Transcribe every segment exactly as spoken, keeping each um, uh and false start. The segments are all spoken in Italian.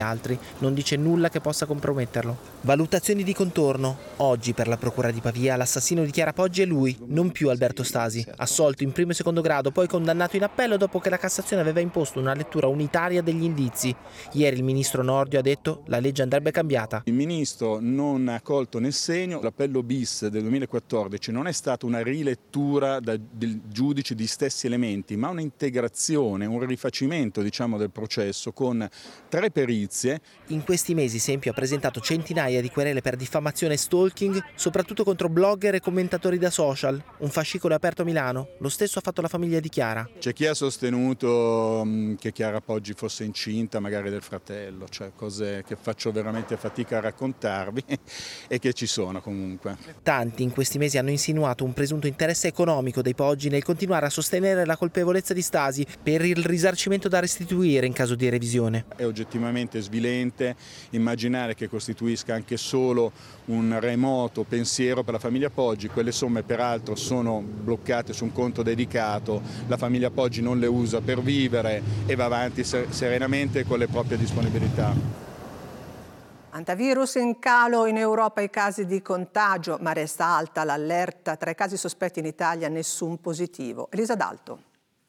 altri, non dice nulla che possa comprometterlo. Valutazioni di contorno. Oggi per la procura di Pavia l'assassino di Chiara Poggi è lui, non più Alberto Stasi, assolto in primo e secondo grado, poi condannato in appello dopo che la Cassazione aveva imposto una lettura unitaria degli indizi. Ieri il ministro Nordio ha detto la legge andrebbe cambiata. Il ministro non ha colto nel segno, l'appello bis del duemilaquattordici non è stata una rilettura da, del giudice di stessi elementi, ma un'integrazione, un rifacimento diciamo del processo con tre perizie. In questi mesi Sempio ha presentato centinaia di querele per diffamazione e stalking, soprattutto contro blogger e commentatori da social. Un fascicolo è aperto a Milano, lo stesso ha fatto la famiglia di Chiara. C'è chi ha sostenuto che Chiara Poggi fosse incinta magari del fratello, cioè cose che faccio veramente fatica a raccontarvi e che ci sono comunque. Tanti in questi mesi hanno insinuato un presunto interesse economico dei Poggi nel continuare a sostenere la colpevolezza di Stasi per il risarcimento da restituire in caso di revisione. È oggettivamente svilente immaginare che costituisca anche solo un remoto pensiero per la famiglia Poggi. Quelle somme peraltro sono bloccate su un conto dedicato, la famiglia Poggi non le usa per vivere e va avanti serenamente con le proprie disponibilità. Antivirus in calo in Europa i casi di contagio, ma resta alta l'allerta. Tra i casi sospetti in Italia nessun positivo. Elisa D'Alto.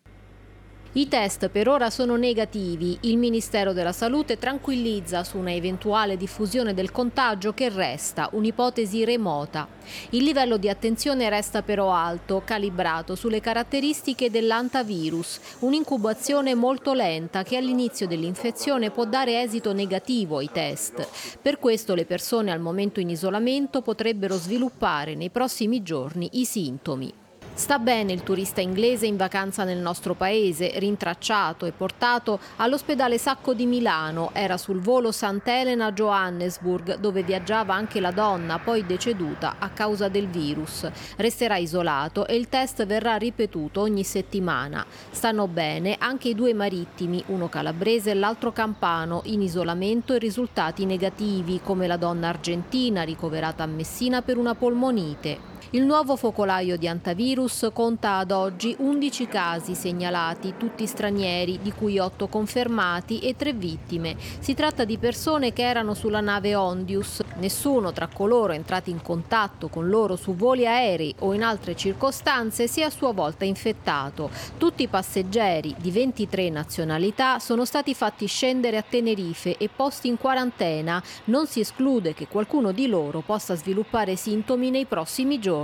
I test per ora sono negativi. Il Ministero della Salute tranquillizza su una eventuale diffusione del contagio che resta un'ipotesi remota. Il livello di attenzione resta però alto, calibrato sulle caratteristiche dell'antivirus, un'incubazione molto lenta che all'inizio dell'infezione può dare esito negativo ai test. Per questo le persone al momento in isolamento potrebbero sviluppare nei prossimi giorni i sintomi. Sta bene il turista inglese in vacanza nel nostro paese, rintracciato e portato all'ospedale Sacco di Milano. Era sul volo Sant'Elena-Johannesburg, dove viaggiava anche la donna, poi deceduta a causa del virus. Resterà isolato e il test verrà ripetuto ogni settimana. Stanno bene anche i due marittimi, uno calabrese e l'altro campano, in isolamento e risultati negativi, come la donna argentina ricoverata a Messina per una polmonite. Il nuovo focolaio di antivirus conta ad oggi undici casi segnalati, tutti stranieri, di cui otto confermati e tre vittime. Si tratta di persone che erano sulla nave Ondius. Nessuno tra coloro entrati in contatto con loro su voli aerei o in altre circostanze si è a sua volta infettato. Tutti i passeggeri di ventitré nazionalità sono stati fatti scendere a Tenerife e posti in quarantena. Non si esclude che qualcuno di loro possa sviluppare sintomi nei prossimi giorni.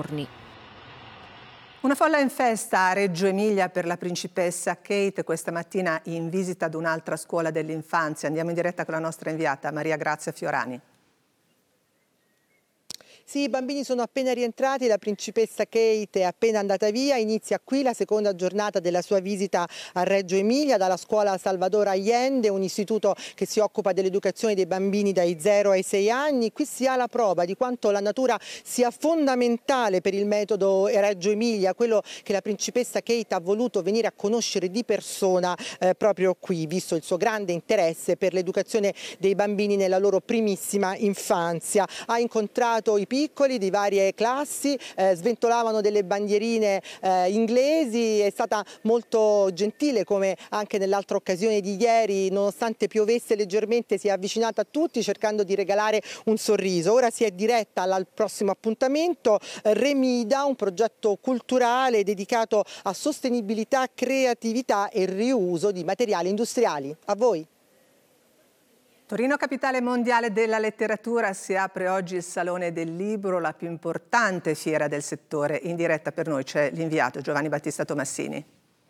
Una folla in festa a Reggio Emilia per la principessa Kate, questa mattina in visita ad un'altra scuola dell'infanzia. Andiamo in diretta con la nostra inviata Maria Grazia Fiorani. Sì, i bambini sono appena rientrati, la principessa Kate è appena andata via, inizia qui la seconda giornata della sua visita a Reggio Emilia dalla scuola Salvador Allende, un istituto che si occupa dell'educazione dei bambini dai zero ai sei anni. Qui si ha la prova di quanto la natura sia fondamentale per il metodo Reggio Emilia, quello che la principessa Kate ha voluto venire a conoscere di persona eh, proprio qui, visto il suo grande interesse per l'educazione dei bambini nella loro primissima infanzia. Ha incontrato i piccoli di varie classi, eh, sventolavano delle bandierine eh, inglesi, è stata molto gentile come anche nell'altra occasione di ieri, nonostante piovesse leggermente si è avvicinata a tutti cercando di regalare un sorriso. Ora si è diretta al prossimo appuntamento, Remida, un progetto culturale dedicato a sostenibilità, creatività e riuso di materiali industriali. A voi. Torino, capitale mondiale della letteratura, si apre oggi il Salone del Libro, la più importante fiera del settore. In diretta per noi c'è l'inviato Giovanni Battista Tomassini.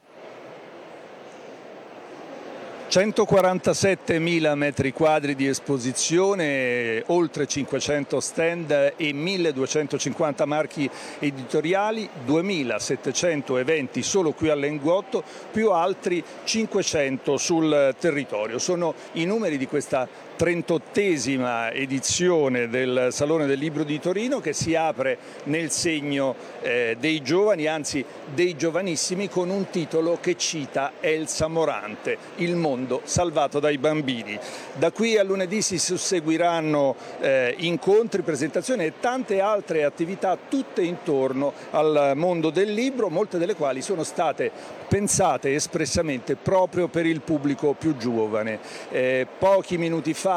centoquarantasettemila metri quadri di esposizione, oltre cinquecento stand e milleduecentocinquanta marchi editoriali, duemilasettecento eventi solo qui all'Enguotto, più altri cinquecento sul territorio. Sono i numeri di questa trentottesima edizione del Salone del Libro di Torino, che si apre nel segno eh, dei giovani, anzi dei giovanissimi, con un titolo che cita Elsa Morante, Il mondo mondo salvato dai bambini. Da qui a lunedì si susseguiranno eh, incontri, presentazioni e tante altre attività, tutte intorno al mondo del libro, molte delle quali sono state pensate espressamente proprio per il pubblico più giovane. Eh, pochi minuti fa